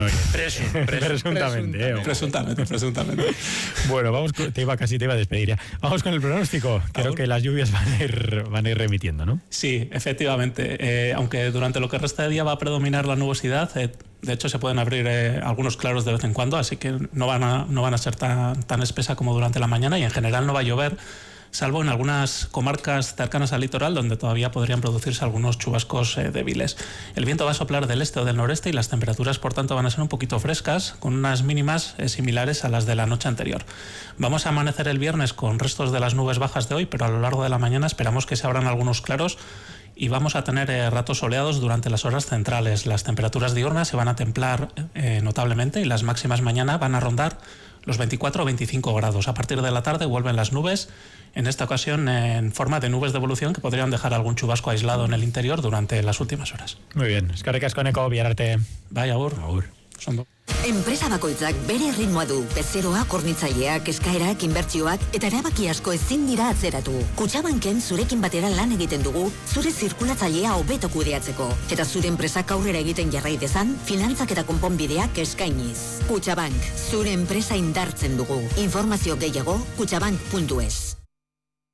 Presuntamente. Bueno, casi te iba a despedir ya. Vamos con el pronóstico. Creo que las lluvias van a ir remitiendo, ¿no? Sí, efectivamente. Aunque durante lo que resta de día va a predominar la nubosidad, de hecho se pueden abrir algunos claros de vez en cuando, así que no van a ser tan espesa como durante la mañana, y en general no va a llover, salvo en algunas comarcas cercanas al litoral donde todavía podrían producirse algunos chubascos débiles. El viento va a soplar del este o del noreste y las temperaturas, por tanto, van a ser un poquito frescas, con unas mínimas similares a las de la noche anterior. Vamos a amanecer el viernes con restos de las nubes bajas de hoy, pero a lo largo de la mañana esperamos que se abran algunos claros y vamos a tener ratos soleados durante las horas centrales. Las temperaturas diurnas se van a templar notablemente y las máximas mañana van a rondar los 24 o 25 grados. A partir de la tarde vuelven las nubes, en esta ocasión en forma de nubes de evolución que podrían dejar algún chubasco aislado en el interior durante las últimas horas. Muy bien, eskerrik asko Eneko, bihar arte. Bai, agur. Sondo. Enpresa bakoitzak bere ritmoa du. Bezeroa, hornitzaileak, eskaerak, inbertsioak eta erabaki asko ezin dira atzeratu. Kutxabanken zurekin batera lan egiten dugu, zure zirkulatzailea hobeto kudeatzeko. Eta zure enpresak aurrera egiten jarrai dezan, finantzak eta konponbideak eskainiz. Kutxabank, zure enpresa indartzen dugu. Informazio gehiago, kutxabank.es.